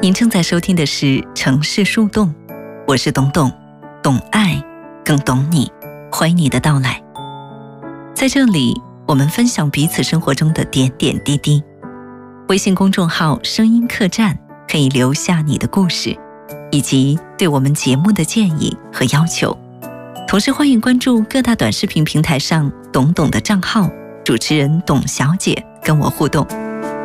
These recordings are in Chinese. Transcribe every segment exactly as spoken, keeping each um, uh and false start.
您正在收听的是城市树洞，我是董董，懂爱更懂你，欢迎你的到来。在这里，我们分享彼此生活中的点点滴滴。微信公众号声音客栈可以留下你的故事，以及对我们节目的建议和要求。同时欢迎关注各大短视频平台上董董的账号，主持人董小姐跟我互动。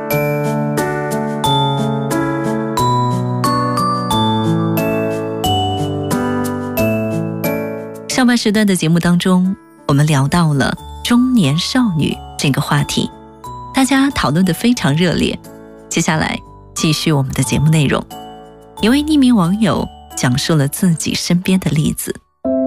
上半时段的节目当中，我们聊到了中年少女这个话题，大家讨论得非常热烈。接下来继续我们的节目内容。一位匿名网友讲述了自己身边的例子。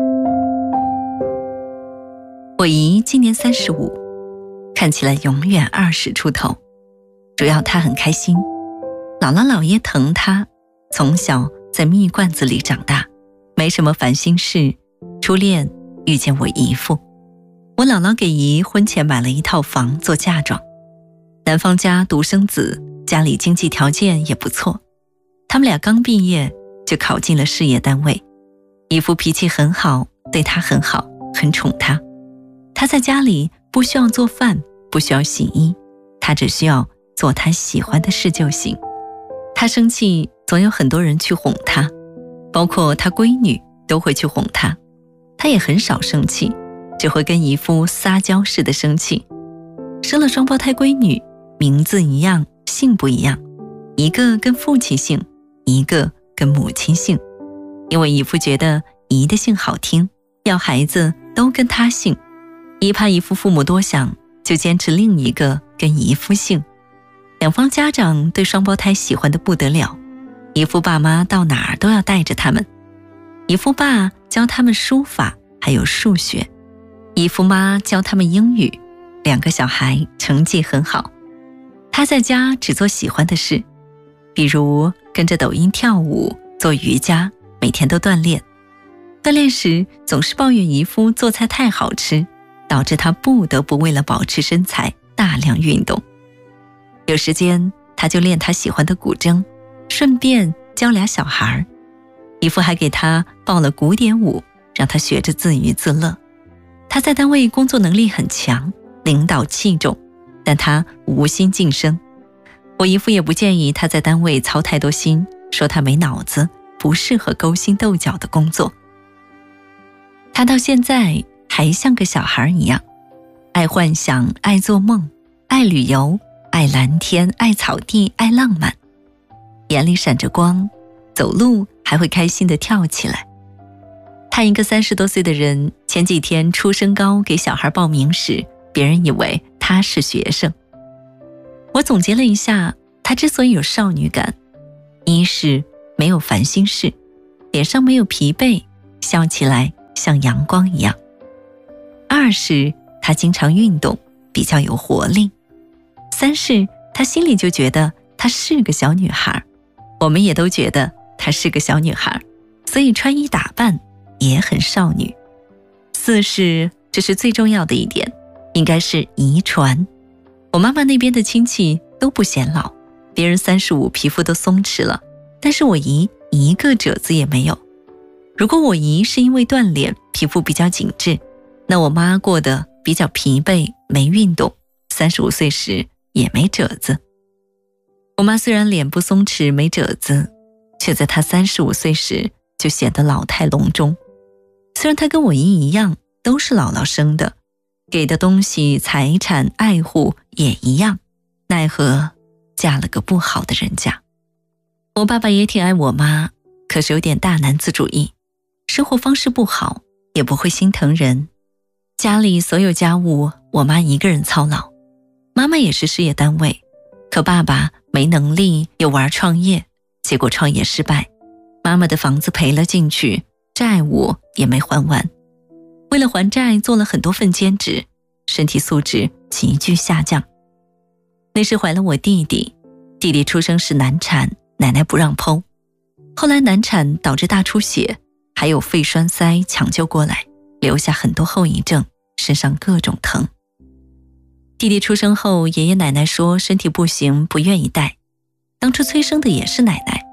我姨今年三十五，看起来永远二十出头，主要她很开心，姥姥姥爷疼她，从小在蜜罐子里长大，没什么烦心事。初恋遇见我姨父，我姥姥给姨婚前买了一套房做嫁妆。男方家独生子，家里经济条件也不错，他们俩刚毕业就考进了事业单位。姨父脾气很好，对她很好，很宠她。他在家里不需要做饭，不需要洗衣，他只需要做他喜欢的事就行。他生气总有很多人去哄他，包括他闺女都会去哄他。他也很少生气，只会跟姨父撒娇似的生气。生了双胞胎闺女，名字一样，姓不一样，一个跟父亲姓，一个跟母亲姓。因为姨父觉得姨的姓好听，要孩子都跟他姓。姨怕姨父父母多想，就坚持另一个跟姨父姓。两方家长对双胞胎喜欢得不得了，姨父爸妈到哪儿都要带着他们。姨父爸教他们书法还有数学，姨父妈教他们英语，两个小孩成绩很好。他在家只做喜欢的事，比如跟着抖音跳舞，做瑜伽，每天都锻炼。锻炼时总是抱怨姨父做菜太好吃，导致他不得不为了保持身材大量运动。有时间他就练他喜欢的古筝，顺便教俩小孩。姨父还给他报了古典舞，让他学着自娱自乐。他在单位工作能力很强，领导器重，但他无心晋升。我姨父也不建议他在单位操太多心，说他没脑子，不适合勾心斗角的工作。他到现在还像个小孩一样，爱幻想，爱做梦，爱旅游，爱蓝天，爱草地，爱浪漫，眼里闪着光，走路还会开心地跳起来。他一个三十多岁的人，前几天出身高给小孩报名时，别人以为他是学生。我总结了一下，他之所以有少女感，一是没有烦心事，脸上没有疲惫，笑起来像阳光一样；二是他经常运动，比较有活力；三是他心里就觉得她是个小女孩，我们也都觉得她是个小女孩，所以穿衣打扮也很少女。四是，这是最重要的一点，应该是遗传。我妈妈那边的亲戚都不显老，别人三十五皮肤都松弛了，但是我姨一个褶子也没有。如果我姨是因为锻炼，皮肤比较紧致，那我妈过得比较疲惫，没运动，三十五岁时也没褶子。我妈虽然脸部松弛没褶子，却在她三十五岁时就显得老态龙钟。虽然她跟我姨一样都是姥姥生的，给的东西财产爱护也一样，奈何嫁了个不好的人家。我爸爸也挺爱我妈，可是有点大男子主义，生活方式不好，也不会心疼人。家里所有家务我妈一个人操劳，妈妈也是事业单位，可爸爸没能力又玩创业，结果创业失败，妈妈的房子赔了进去，债务也没还完。为了还债做了很多份兼职，身体素质急剧下降。那时怀了我弟弟，弟弟出生时难产，奶奶不让剖，后来难产导致大出血，还有肺栓塞抢救过来，留下很多后遗症，身上各种疼。弟弟出生后，爷爷奶奶说身体不行，不愿意带。当初催生的也是奶奶，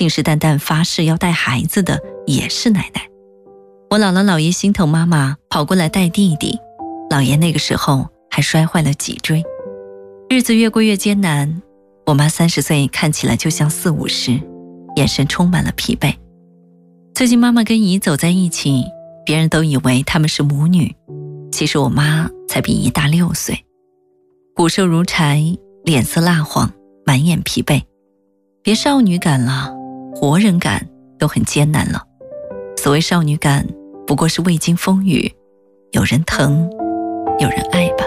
信誓旦旦发誓要带孩子的也是奶奶。我姥姥姥爷心疼妈妈，跑过来带弟弟，姥爷那个时候还摔坏了脊椎。日子越过越艰难，我妈三十岁看起来就像四五十，眼神充满了疲惫。最近妈妈跟姨走在一起，别人都以为她们是母女，其实我妈才比姨大六岁，骨瘦如柴，脸色蜡黄，满眼疲惫。别少女感了，活人感都很艰难了。所谓少女感，不过是未经风雨，有人疼，有人爱吧。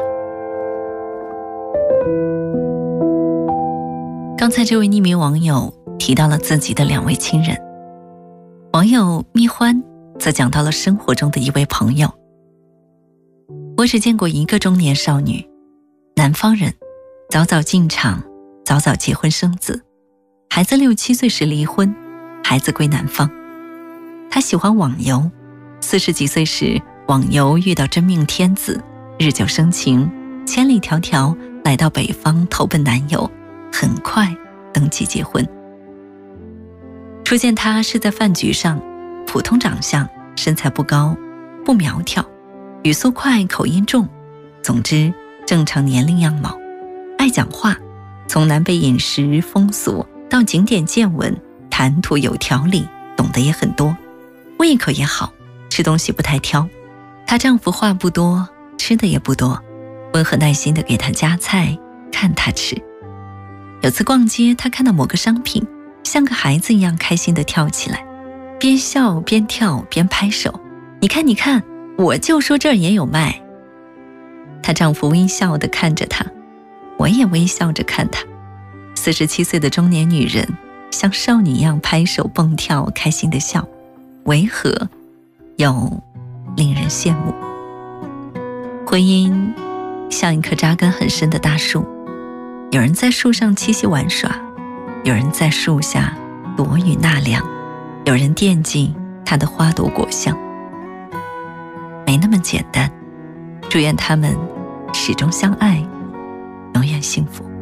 刚才这位匿名网友提到了自己的两位亲人，网友蜜欢则讲到了生活中的一位朋友。我只见过一个中年少女，南方人，早早进厂，早早结婚生子，孩子六七岁时离婚，孩子归南方。她喜欢网游，四十几岁时网游遇到真命天子，日久生情，千里迢迢来到北方投奔男友，很快登记结婚。初见她是在饭局上，普通长相，身材不高，不苗条，语速快，口音重，总之正常年龄样貌，爱讲话，从南北饮食风俗到景点见闻，谈吐有条理，懂得也很多，胃口也好，吃东西不太挑。她丈夫话不多，吃的也不多，温和耐心地给她夹菜，看她吃。有次逛街，她看到某个商品，像个孩子一样开心地跳起来，边笑边跳边拍手，你看你看，我就说这儿也有卖。她丈夫微笑地看着她，我也微笑着看她。四十七岁的中年女人像少女一样拍手蹦跳，开心地笑，违和又令人羡慕。婚姻像一棵扎根很深的大树，有人在树上栖息玩耍，有人在树下躲雨纳凉，有人惦记它的花朵果香。没那么简单，祝愿他们始终相爱，永远幸福。